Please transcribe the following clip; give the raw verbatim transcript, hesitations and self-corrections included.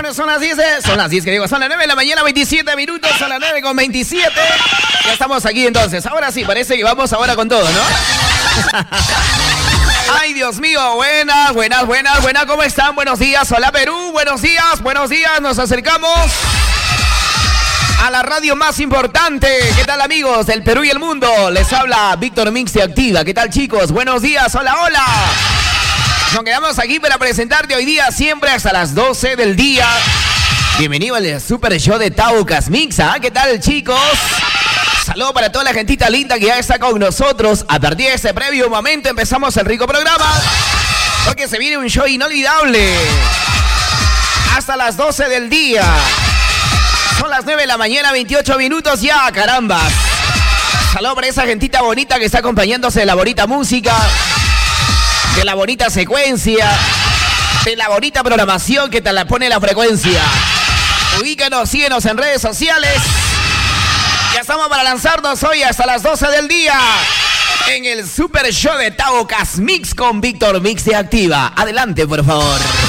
Bueno, son las diez, son las diez que digo, son las nueve de la mañana, veintisiete minutos, son las nueve con veintisiete. Ya estamos aquí entonces. Ahora sí, parece que vamos ahora con todo, ¿no? Ay, Dios mío, buenas, buenas, buenas, buenas, ¿cómo están? Buenos días, hola Perú, buenos días, buenos días, nos acercamos a la radio más importante. ¿Qué tal, amigos del Perú y el mundo? Les habla Víctor Mix de Activa. ¿Qué tal, chicos? Buenos días, hola, hola. Nos quedamos aquí para presentarte hoy día, siempre hasta las doce del día. Bienvenido al Super Show de Taucas Mix, ¿ah? ¿Qué tal, chicos? Saludos para toda la gentita linda que ya está con nosotros. A partir de este previo momento empezamos el rico programa, porque se viene un show inolvidable. Hasta las doce del día. Son las nueve de la mañana, veintiocho minutos ya, caramba. Saludos para esa gentita bonita que está acompañándose de la bonita música, de la bonita secuencia, de la bonita programación que te la pone la frecuencia. Ubícanos, síguenos en redes sociales. Ya estamos para lanzarnos hoy hasta las doce del día en el Super Show de Taucas Mix con Víctor Mix de Activa. Adelante, por favor.